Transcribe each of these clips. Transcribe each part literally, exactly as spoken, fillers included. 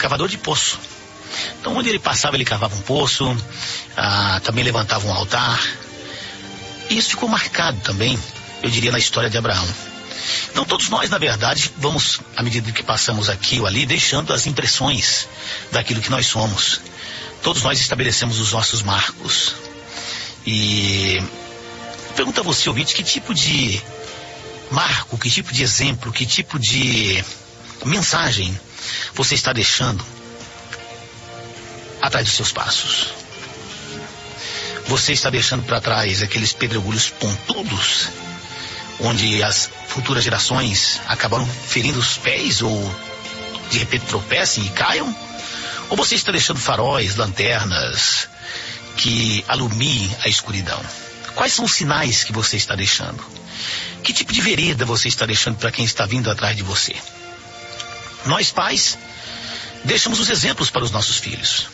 cavador de poço. Então, onde ele passava, ele cavava um poço, ah, também levantava um altar. E isso ficou marcado também, eu diria, na história de Abraão. Então, todos nós, na verdade, vamos, à medida que passamos aqui ou ali, deixando as impressões daquilo que nós somos. Todos nós estabelecemos os nossos marcos. E pergunto a você, ouvinte, que tipo de marco, que tipo de exemplo, que tipo de mensagem você está deixando atrás dos seus passos? Você está deixando para trás aqueles pedregulhos pontudos, onde as futuras gerações acabam ferindo os pés ou de repente tropecem e caiam? Ou você está deixando faróis, lanternas que alumiem a escuridão? Quais são os sinais que você está deixando? Que tipo de vereda você está deixando para quem está vindo atrás de você? Nós, pais, deixamos os exemplos para os nossos filhos.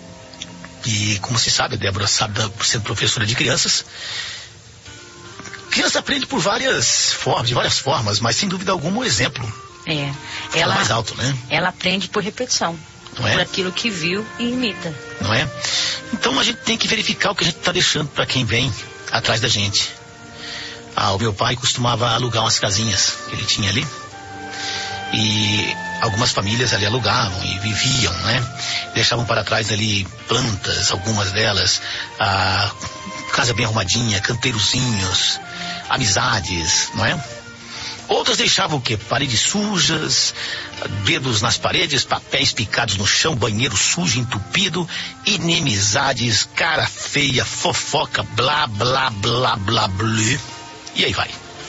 E como se sabe, a Débora sabe, sendo professora de crianças, criança aprende por várias formas, de várias formas, mas sem dúvida alguma o exemplo é fala ela mais alto, né? Ela aprende por repetição, não é? Por aquilo que viu e imita, não é? Então a gente tem que verificar o que a gente está deixando para quem vem atrás da gente. Ah, o meu pai costumava alugar umas casinhas que ele tinha ali, e algumas famílias ali alugavam e viviam, né? Deixavam para trás ali plantas, algumas delas, a casa bem arrumadinha, canteirozinhos, amizades, não é? Outras deixavam o quê? Paredes sujas, dedos nas paredes, papéis picados no chão, banheiro sujo, entupido, inimizades, cara feia, fofoca, blá, blá, blá, blá, blá. E aí vai.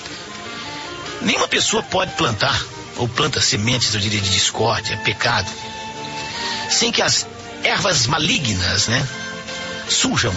Nenhuma pessoa pode plantar ou planta sementes, eu diria, de discórdia, pecado, sem que as ervas malignas, né, surjam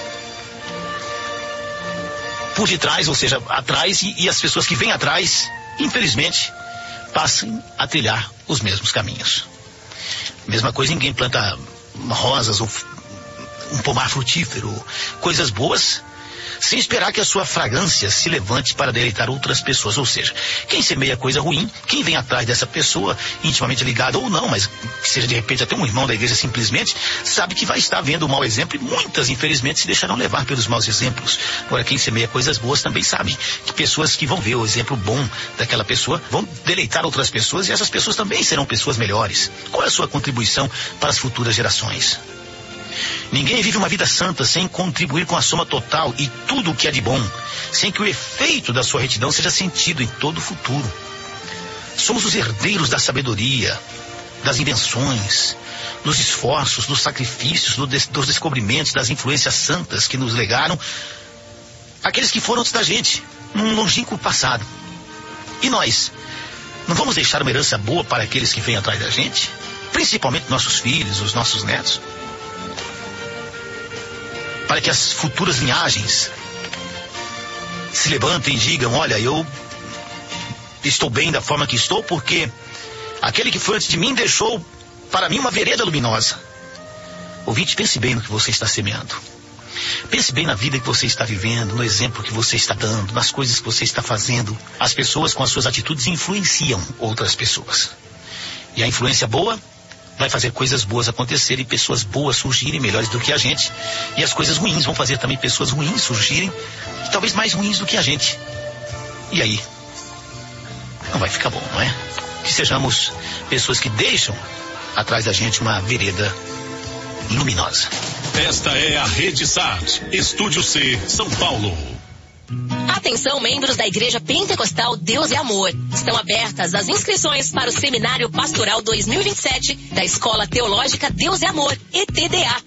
por detrás, ou seja, atrás, e, e as pessoas que vêm atrás, infelizmente, passem a trilhar os mesmos caminhos. Mesma coisa, ninguém planta rosas ou um pomar frutífero, coisas boas, sem esperar que a sua fragrância se levante para deleitar outras pessoas. Ou seja, quem semeia coisa ruim, quem vem atrás dessa pessoa, intimamente ligada ou não, mas que seja de repente até um irmão da igreja simplesmente, sabe que vai estar vendo o mau exemplo, e muitas infelizmente se deixarão levar pelos maus exemplos. Agora, quem semeia coisas boas também sabe que pessoas que vão ver o exemplo bom daquela pessoa vão deleitar outras pessoas, e essas pessoas também serão pessoas melhores. Qual é a sua contribuição para as futuras gerações? Ninguém vive uma vida santa sem contribuir com a soma total e tudo o que é de bom, sem que o efeito da sua retidão seja sentido em todo o futuro. Somos os herdeiros da sabedoria, das invenções, dos esforços, dos sacrifícios, do des- dos descobrimentos, das influências santas que nos legaram aqueles que foram antes da gente, num longínquo passado. E nós, não vamos deixar uma herança boa para aqueles que vêm atrás da gente? Principalmente nossos filhos, os nossos netos? Para que as futuras linhagens se levantem e digam: olha, eu estou bem da forma que estou, porque aquele que foi antes de mim deixou para mim uma vereda luminosa. Ouvinte, pense bem no que você está semeando. Pense bem na vida que você está vivendo, no exemplo que você está dando, nas coisas que você está fazendo. As pessoas com as suas atitudes influenciam outras pessoas. E a influência boa vai fazer coisas boas acontecerem, pessoas boas surgirem, melhores do que a gente. E as coisas ruins vão fazer também pessoas ruins surgirem, e talvez mais ruins do que a gente. E aí? Não vai ficar bom, não é? Que sejamos pessoas que deixam atrás da gente uma vereda luminosa. Esta é a Rede S A T, Estúdio C, São Paulo. Atenção, membros da Igreja Pentecostal Deus é Amor. Estão abertas as inscrições para o Seminário Pastoral dois mil e vinte e sete da Escola Teológica Deus é Amor, E T D A.